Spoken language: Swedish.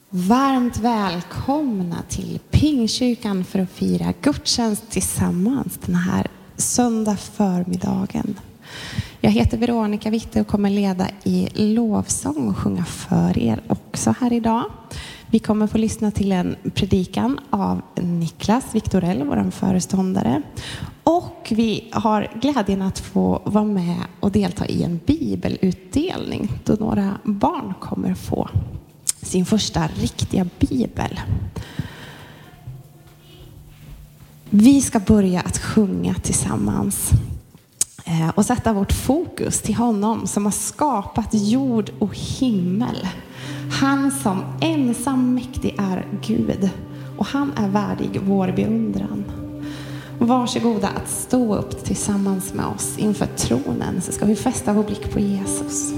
Varmt välkomna till Pingstkyrkan för att fira gudstjänst tillsammans den här söndag förmiddagen. Jag heter Veronica Witte och kommer leda i lovsång och sjunga för er också här idag. Vi kommer få lyssna till en predikan av Niklas Viktorell, vår föreståndare. Och vi har glädjen att få vara med och delta i en bibelutdelning då några barn kommer få sin första riktiga bibel. Vi ska börja att sjunga tillsammans och sätta vårt fokus till honom som har skapat jord och himmel. Han som ensam mäktig är Gud och han är värdig vår beundran. Varsågoda att stå upp tillsammans med oss inför tronen så ska vi fästa vår blick på Jesus.